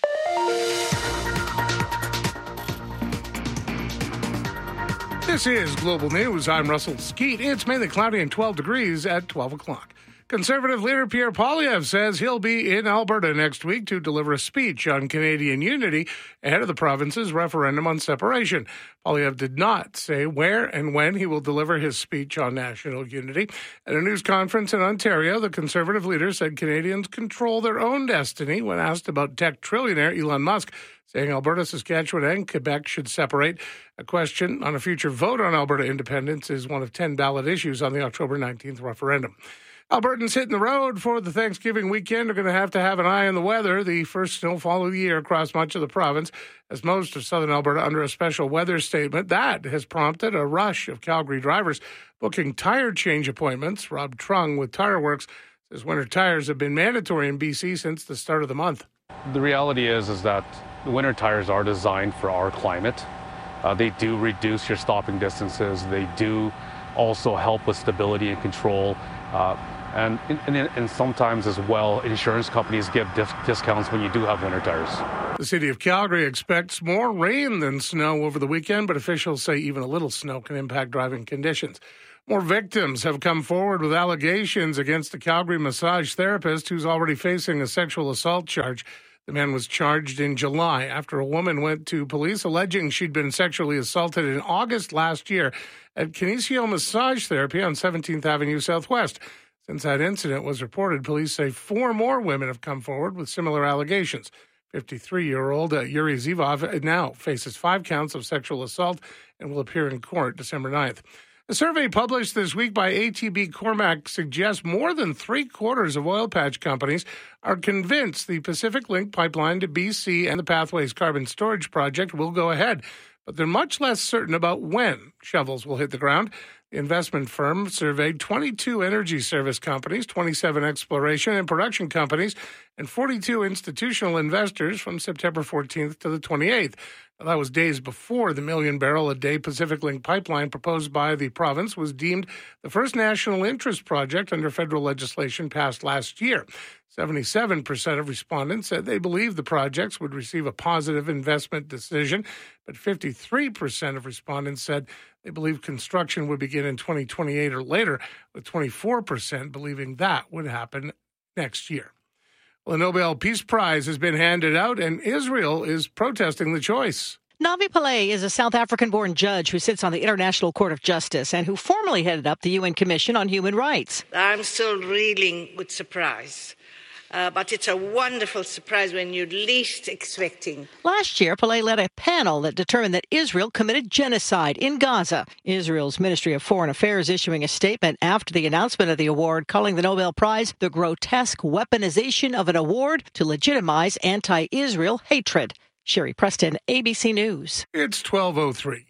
This is Global News. I'm Russell Skeet. It's mainly cloudy and 12 degrees at 12 o'clock. Conservative leader Pierre Poilievre says he'll be in Alberta next week to deliver a speech on Canadian unity ahead of the province's referendum on separation. Poilievre did not say where and when he will deliver his speech on national unity. At a news conference in Ontario, the Conservative leader said Canadians control their own destiny when asked about tech trillionaire Elon Musk, saying Alberta, Saskatchewan, and Quebec should separate. A question on a future vote on Alberta independence is one of 10 ballot issues on the October 19th referendum. Albertans hitting the road for the Thanksgiving weekend are going to have an eye on the weather. The first snowfall of the year across much of the province, as most of southern Alberta under a special weather statement. That has prompted a rush of Calgary drivers booking tire change appointments. Rob Trung with Tire Works says winter tires have been mandatory in BC since the start of the month. The reality is that the winter tires are designed for our climate. They do reduce your stopping distances. They do also help with stability and control. And sometimes as well, insurance companies give discounts when you do have winter tires. The city of Calgary expects more rain than snow over the weekend, but officials say even a little snow can impact driving conditions. More victims have come forward with allegations against a Calgary massage therapist who's already facing a sexual assault charge. The man was charged in July after a woman went to police alleging she'd been sexually assaulted in August last year at Kinesio Massage Therapy on 17th Avenue Southwest. Since that incident was reported, police say 4 more women have come forward with similar allegations. 53-year-old Yuri Zivov now faces 5 counts of sexual assault and will appear in court December 9th. A survey published this week by ATB Cormac suggests more than 3/4 of oil patch companies are convinced the Pacific Link pipeline to BC and the Pathways Carbon Storage Project will go ahead, but they're much less certain about when shovels will hit the ground. The investment firm surveyed 22 energy service companies, 27 exploration and production companies, and 42 institutional investors from September 14th to the 28th. Now, that was days before the million-barrel-a-day Pacific Link pipeline proposed by the province was deemed the first national interest project under federal legislation passed last year. 77% of respondents said they believed the projects would receive a positive investment decision, but 53% of respondents said they believed construction would begin in 2028 or later, with 24% believing that would happen next year. Well, the Nobel Peace Prize has been handed out, and Israel is protesting the choice. Navi Pillay is a South African-born judge who sits on the International Court of Justice and who formerly headed up the UN Commission on Human Rights. I'm still reeling with surprise. But it's a wonderful surprise when you're least expecting. Last year, Pillay led a panel that determined that Israel committed genocide in Gaza. Israel's Ministry of Foreign Affairs issuing a statement after the announcement of the award, calling the Nobel Prize the grotesque weaponization of an award to legitimize anti-Israel hatred. Sherry Preston, ABC News. It's 12:03.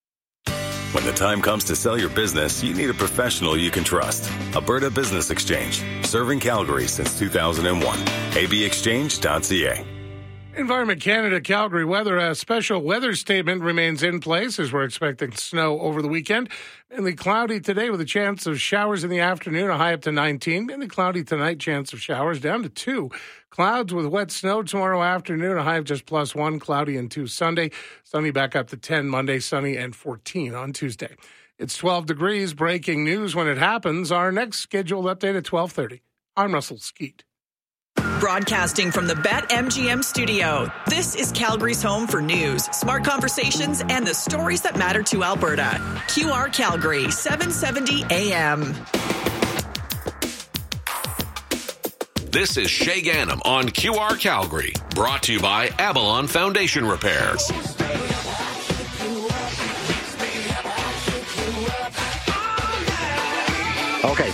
When the time comes to sell your business, you need a professional you can trust. Alberta Business Exchange, serving Calgary since 2001. abexchange.ca. Environment Canada Calgary weather, a special weather statement remains in place as we're expecting snow over the weekend. Mainly cloudy today with a chance of showers in the afternoon, a high up to 19. Mainly cloudy tonight, chance of showers down to 2. Clouds with wet snow tomorrow afternoon, a high of just +1. Cloudy and 2 Sunday. Sunny back up to 10 Monday, sunny and 14 on Tuesday. It's 12 degrees. Breaking news when it happens. Our next scheduled update at 12:30. I'm Russell Skeet. Broadcasting from the BetMGM studio, this is Calgary's home for news, smart conversations, and the stories that matter to Alberta. QR Calgary, 770 AM. This is Shay Ganem on QR Calgary, brought to you by Avalon Foundation Repairs. Okay,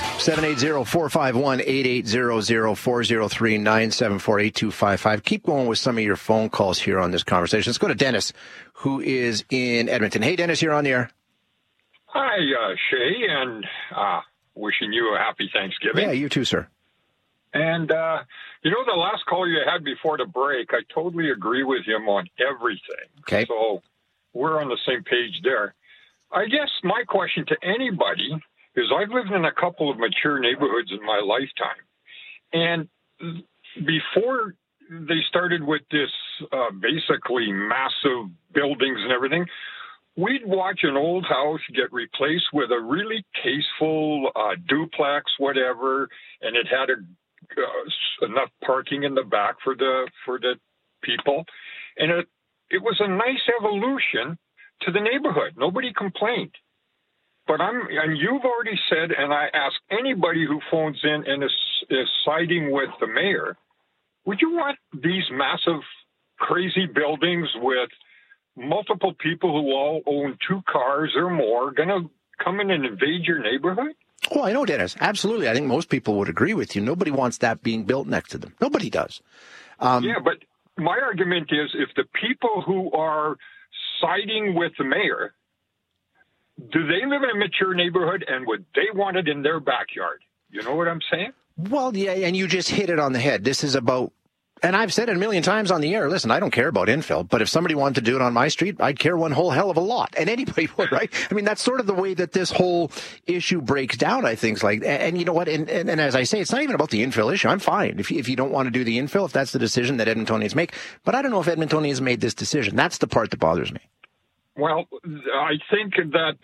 780-451-8800-403-974-8255. Keep going with some of your phone calls here on this conversation. Let's go to Dennis, who is in Edmonton. Hey, Dennis, you're on the air. Hi, Shay, and wishing you a happy Thanksgiving. Yeah, you too, sir. And, the last call you had before the break, I totally agree with him on everything. Okay. So we're on the same page there. I guess my question to anybody is I've lived in a couple of mature neighborhoods in my lifetime. And before they started with this basically massive buildings and everything, we'd watch an old house get replaced with a really tasteful duplex, whatever, and it had enough parking in the back for the people. And it was a nice evolution to the neighborhood. Nobody complained. But and you've already said, and I ask anybody who phones in and is siding with the mayor, would you want these massive, crazy buildings with multiple people who all own 2 cars or more going to come in and invade your neighborhood? Oh, I know, Dennis. Absolutely. I think most people would agree with you. Nobody wants that being built next to them. Nobody does. Yeah, but my argument is if the people who are siding with the mayor, do they live in a mature neighborhood and would they want it in their backyard? You know what I'm saying? Well, yeah, and you just hit it on the head. This is about And I've said it a million times on the air, listen, I don't care about infill, but if somebody wanted to do it on my street, I'd care one whole hell of a lot. And anybody would, right? I mean, that's sort of the way that this whole issue breaks down, I think. And you know what? And as I say, it's not even about the infill issue. I'm fine if you don't want to do the infill, if that's the decision that Edmontonians make. But I don't know if Edmontonians made this decision. That's the part that bothers me. Well, I think that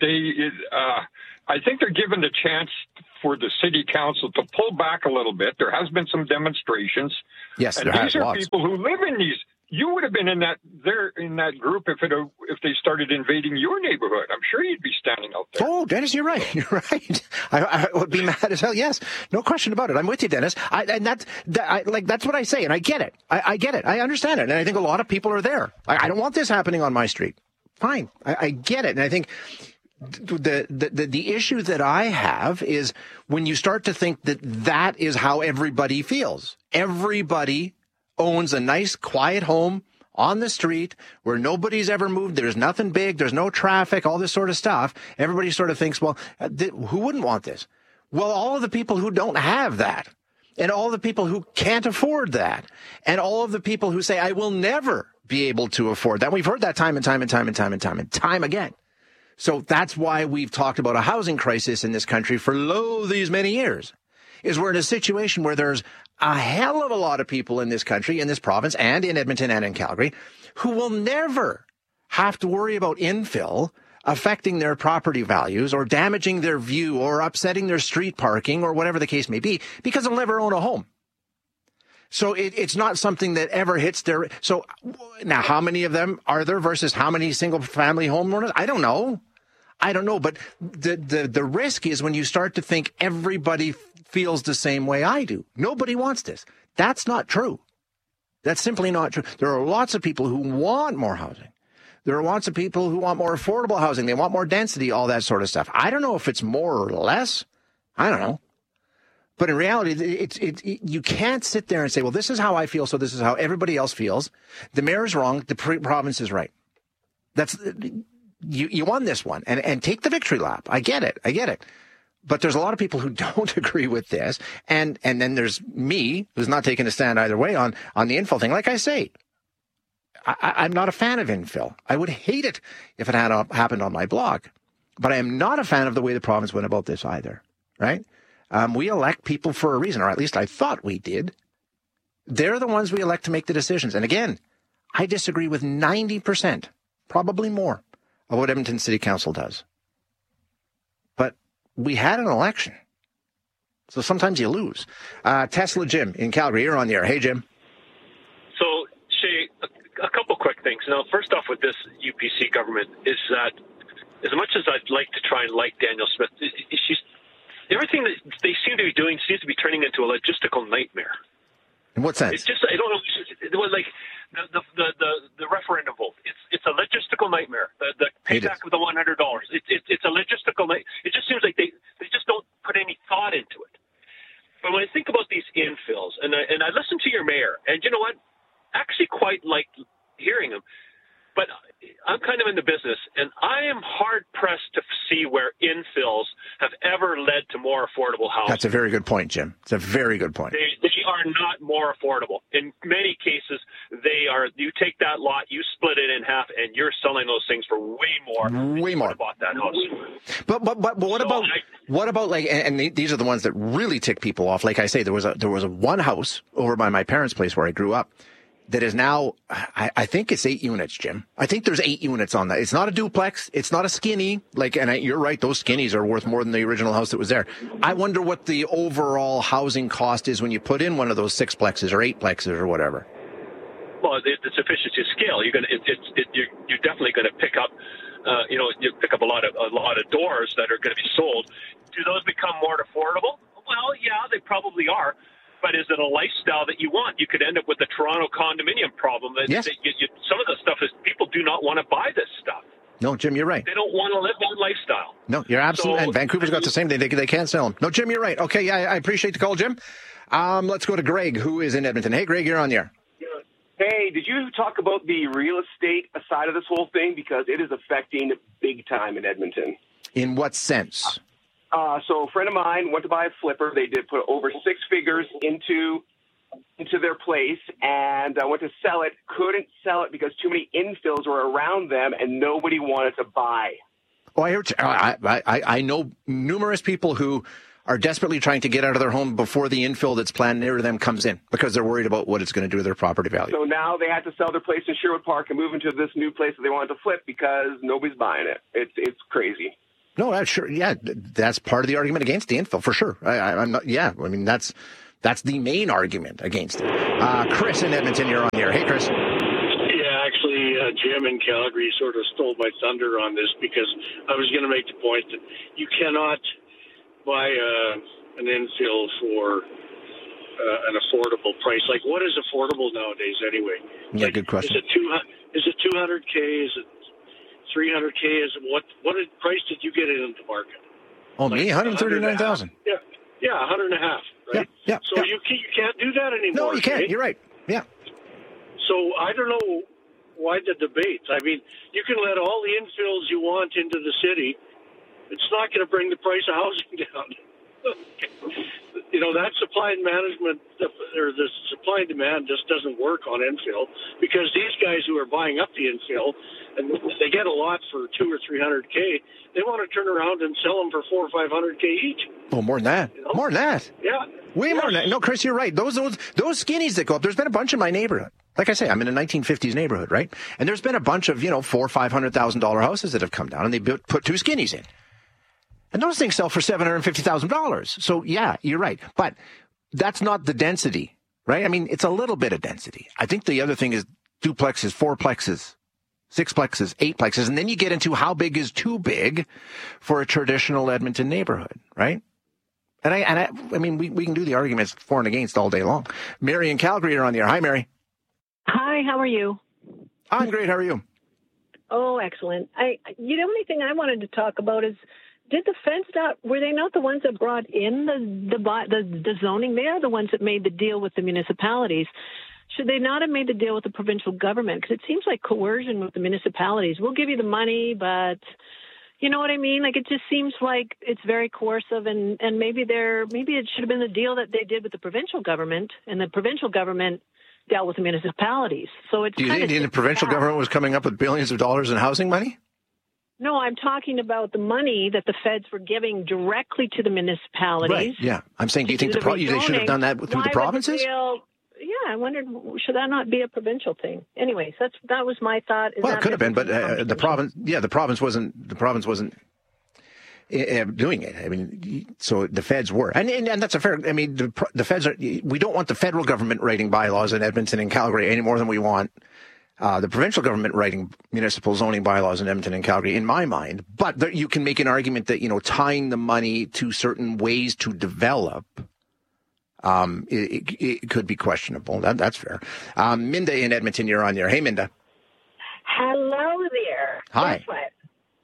I think they're given the chance for the city council to pull back a little bit. There has been some demonstrations. Yes, and there has. These are lots. people who live in these. You would have been in that group if they started invading your neighborhood. I'm sure you'd be standing out there. Oh, Dennis, you're right. You're right. I would be mad as hell. Yes, no question about it. I'm with you, Dennis. That's what I say, and I get it. I get it. I understand it, and I think a lot of people are there. I don't want this happening on my street. Fine, I get it, and I think. The issue that I have is when you start to think that is how everybody feels. Everybody owns a nice, quiet home on the street where nobody's ever moved. There's nothing big. There's no traffic, all this sort of stuff. Everybody sort of thinks, well, who wouldn't want this? Well, all of the people who don't have that, and all the people who can't afford that, and all of the people who say, I will never be able to afford that. We've heard that time and time again. So that's why we've talked about a housing crisis in this country for these many years, is we're in a situation where there's a hell of a lot of people in this country, in this province, and in Edmonton and in Calgary, who will never have to worry about infill affecting their property values or damaging their view or upsetting their street parking or whatever the case may be, because they'll never own a home. So it's not something that ever hits their... So now, how many of them are there versus how many single-family homeowners? I don't know. But the risk is when you start to think everybody feels the same way I do. Nobody wants this. That's not true. That's simply not true. There are lots of people who want more housing. There are lots of people who want more affordable housing. They want more density, all that sort of stuff. I don't know if it's more or less. I don't know. But in reality, you can't sit there and say, well, this is how I feel, so this is how everybody else feels. The mayor is wrong. The province is right. You won this one. And take the victory lap. I get it. But there's a lot of people who don't agree with this. And then there's me, who's not taking a stand either way on the infill thing. Like I say, I'm not a fan of infill. I would hate it if it had happened on my blog. But I am not a fan of the way the province went about this either. Right? We elect people for a reason, or at least I thought we did. They're the ones we elect to make the decisions. And again, I disagree with 90%, probably more, of what Edmonton City Council does. But we had an election. So sometimes you lose. Tesla Jim in Calgary, you're on the air. Hey, Jim. So, Shay, a couple quick things. Now, first off with this UPC government is that as much as I'd like to try and like Danielle Smith, everything that they seem to be doing seems to be turning into a logistical nightmare. In what sense? It's just, I don't know, it was like the referendum vote. It's a logistical nightmare. The payback of the $100. It's a logistical night. It just seems like they just don't put any thought into it. But when I think about these infills, and I listen to your mayor, and you know what? I actually quite like hearing him. But I'm kind of in the business, and I am hard-pressed to see where infills have ever led to more affordable housing. That's a very good point, Jim. It's a very good point. They are not more affordable. In many cases, they are. You take that lot, you split it in half, and you're selling those things for way more. Way more. Bought that house. But what about like, and these are the ones that really tick people off. Like I say, there was a one house over by my parents' place where I grew up that is now, I think it's 8 units, Jim. I think there's 8 units on that. It's not a duplex. It's not a skinny. You're right, those skinnies are worth more than the original house that was there. I wonder what the overall housing cost is when you put in one of those 6-plexes or 8-plexes or whatever. Well, it's efficiency of scale. You're definitely going to pick up, you pick up a lot of doors that are going to be sold. Do those become more affordable? Well, yeah, they probably are. But is it a lifestyle that you want? You could end up with the Toronto condominium problem. Yes. Some of the stuff is people do not want to buy this stuff. No, Jim, you're right. They don't want to live that lifestyle. No, you're absolutely. And Vancouver's got the same thing. They can't sell them. No, Jim, you're right. Okay, yeah, I appreciate the call, Jim. Let's go to Greg, who is in Edmonton. Hey, Greg, you're on the air. Hey, did you talk about the real estate side of this whole thing? Because it is affecting big time in Edmonton. In what sense? So a friend of mine went to buy a flipper. They did put over 6 figures into into their place and went to sell it, couldn't sell it because too many infills were around them and nobody wanted to buy. Oh, I know numerous people who are desperately trying to get out of their home before the infill that's planned near them comes in because they're worried about what it's going to do to their property value. So now they had to sell their place in Sherwood Park and move into this new place that they wanted to flip because nobody's buying it. It's crazy. No, that's sure. Yeah, that's part of the argument against the infill for sure. I'm not. Yeah, I mean that's the main argument against it. Chris in Edmonton, you're on here. Hey, Chris. Yeah, actually, Jim in Calgary sort of stole my thunder on this because I was going to make the point that you cannot buy an infill for an affordable price. Like, what is affordable nowadays anyway? Yeah, good question. Is it 200K? Is it 300K? Is it what price did you get it into market? Oh, like me, 139,000. Yeah, 100 and a half. Right? Yeah. So you can't do that anymore. No, you can't. Right? You're right. Yeah. So I don't know why the debate. I mean, you can let all the infills you want into the city. It's not going to bring the price of housing down. You know, that supply and management, or the supply and demand just doesn't work on infill because these guys who are buying up the infill, and they get a lot for 200 or 300K, they want to turn around and sell them for 400 or 500K each. Oh, more than that. You know? More than that. Yeah. Way more than that. No, Chris, you're right. Those skinnies that go up, there's been a bunch in my neighborhood. Like I say, I'm in a 1950s neighborhood, right? And there's been a bunch of, $400,000 or $500,000 houses that have come down, and they put two skinnies in. And those things sell for $750,000. So, yeah, you're right. But that's not the density, right? I mean, it's a little bit of density. I think the other thing is duplexes, fourplexes, sixplexes, eightplexes. And then you get into how big is too big for a traditional Edmonton neighborhood, right? And I mean, we can do the arguments for and against all day long. Mary in Calgary, you're on the air. Hi, Mary. Hi, how are you? I'm great. How are you? Oh, excellent. The only thing I wanted to talk about is, did the feds were they not the ones that brought in the zoning? They are the ones that made the deal with the municipalities. Should they not have made the deal with the provincial government? Because it seems like coercion with the municipalities. We'll give you the money, but you know what I mean? Like, it just seems like it's very coercive, and maybe it should have been the deal that they did with the provincial government, and the provincial government dealt with the municipalities. So it's. Do you think the provincial government was coming up with billions of dollars in housing money? No, I'm talking about the money that the feds were giving directly to the municipalities. Right, yeah. I'm saying, do you think they should have done that through the provinces? I wondered, should that not be a provincial thing? Anyways, that was my thought. Well, it could have been, but the province wasn't doing it. I mean, so the feds were, and that's a fair. I mean, the feds are. We don't want the federal government writing bylaws in Edmonton and Calgary any more than we want the provincial government writing municipal zoning bylaws in Edmonton and Calgary, in my mind. But you can make an argument that, tying the money to certain ways to develop, it could be questionable. That's fair. Minda in Edmonton, you're on there. Hey, Minda. Hello there. Hi. Guess what?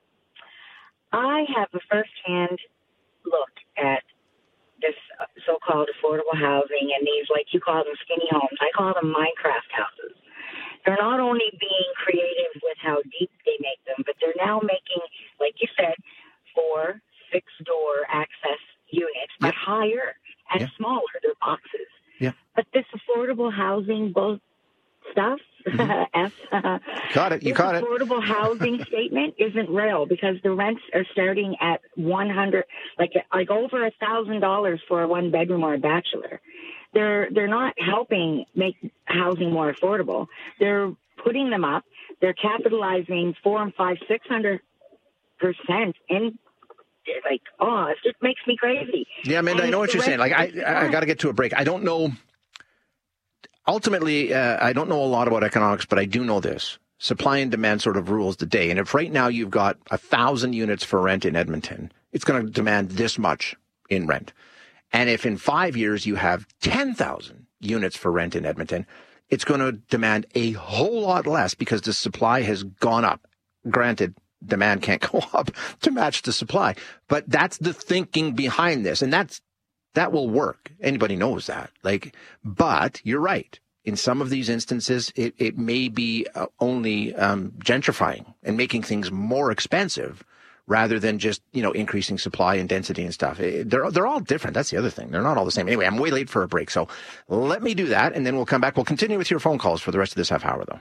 I have a first-hand look at this so-called affordable housing and these, like you call them, skinny homes. I call them Minecraft houses. They're not only being creative with how deep they make them, but they're now making, like you said, 4 6-door access units, but higher and smaller. They're boxes. Yeah. But this affordable housing stuff, Got it. You caught it. Affordable housing statement isn't real because the rents are starting at $100, like over $1,000 for a 1-bedroom or a bachelor. They're not helping make housing more affordable. They're putting them up. They're capitalizing 400%, 500%, 600% in. Like, it just makes me crazy. Yeah, Amanda, I know what you're saying. Like, I got to get to a break. I don't know. Ultimately, I don't know a lot about economics, but I do know this. Supply and demand sort of rules the day. And if right now you've got 1,000 units for rent in Edmonton, it's going to demand this much in rent. And if in 5 years you have 10,000 units for rent in Edmonton, it's going to demand a whole lot less because the supply has gone up. Granted, demand can't go up to match the supply, but that's the thinking behind this. And that will work. Anybody knows that. But you're right. In some of these instances, it may be only gentrifying and making things more expensive rather than just, increasing supply and density and stuff. They're all different. That's the other thing. They're not all the same. Anyway, I'm way late for a break, so let me do that, and then we'll come back. We'll continue with your phone calls for the rest of this half hour, though.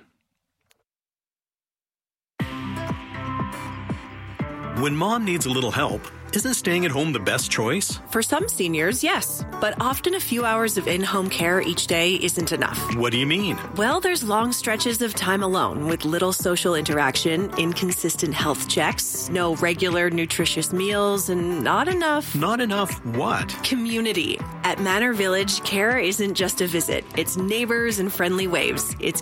When mom needs a little help, isn't staying at home the best choice? For some seniors, yes. But often a few hours of in-home care each day isn't enough. What do you mean? Well, there's long stretches of time alone with little social interaction, inconsistent health checks, no regular nutritious meals, and not enough... Not enough what? Community. At Manor Village, care isn't just a visit. It's neighbors and friendly waves. It's